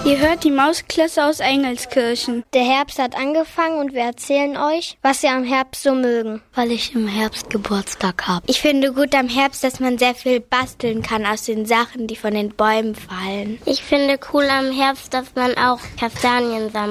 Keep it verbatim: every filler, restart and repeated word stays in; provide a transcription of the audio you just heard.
Ihr hört die Mausklasse aus Engelskirchen. Der Herbst hat angefangen und wir erzählen euch, was wir am Herbst so mögen. Weil ich im Herbst Geburtstag habe. Ich finde gut am Herbst, dass man sehr viel basteln kann aus den Sachen, die von den Bäumen fallen. Ich finde cool am Herbst, dass man auch Kastanien sammelt.